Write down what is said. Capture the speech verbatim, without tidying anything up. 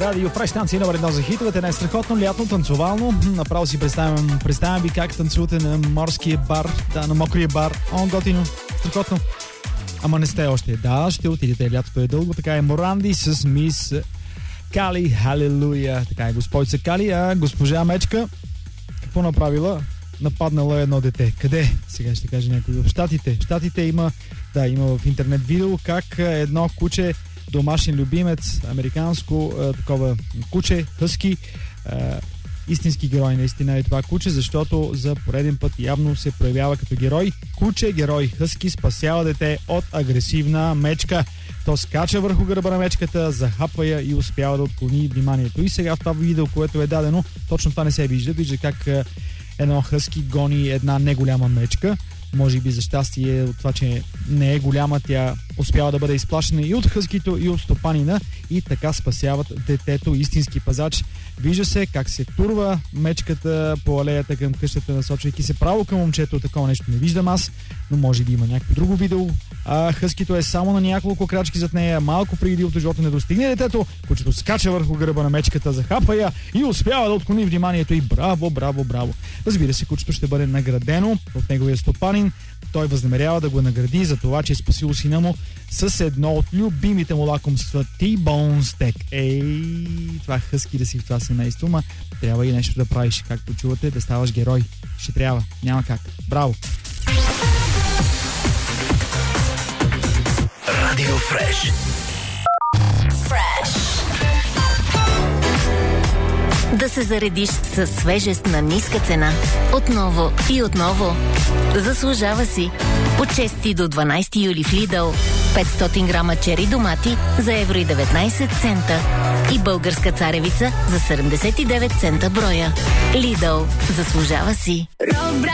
Радио Фреш, станция номер едно за хитовете. Не страхотно, лятно, танцовално. Направо си представям, представям ви как танцувате на морския бар, да, на мокрия бар. О, готино, страхотно. Ама не сте още. Да, ще отидете. Лятото е дълго. Така е Моранди с мис Кали. Халелуя. Така е госпойца Кали. А госпожа Мечка какво направила? Нападнала едно дете. Къде? Сега ще кажа някой. В Щатите. В Щатите има, да, има в интернет видео как едно куче, домашен любимец, американско а, такова куче, хъски, а, истински герой наистина е това куче, защото за пореден път явно се проявява като герой. Куче, герой, хъски спасява дете от агресивна мечка. То скача върху гърба на мечката, захапва я и успява да отклони вниманието. И сега в това видео, което е дадено, точно това не се вижда. Вижда как а, едно хъски гони една неголяма мечка. Може би за щастие от това, че не е голяма, тя успява да бъде изплашена и от хъскито, и от стопанина, и така спасяват детето. Истински пазач. Вижда се как се турва мечката по алеята към къщата, насочвайки се право към момчето. Такова нещо не виждам аз, но може би има някакво друго видео. А хъскито е само на няколко крачки зад нея, малко преди дивото животно не достигне детето. Кучето скача върху гърба на мечката, захапа я и успява да отклони вниманието. И браво, браво, браво. Разбира се, кучето ще бъде наградено от неговия стопанин. Той възнамерява да го награди за това, че е спасил сина му с едно от любимите му лакомства T-Bone Steak. Ей, това хъски да си в това семейство, ма трябва и нещо да правиш, както чувате, да ставаш герой. Ще трябва, няма как. Браво! Радио Фреш. Фреш. Да се заредиш със свежест на ниска цена. Отново и отново. Заслужава си. От шести до дванайсети юли в Lidl петстотин грама чери домати за евро и деветнайсет цента и българска царевица за седемдесет и девет цента броя. Lidl. Заслужава си.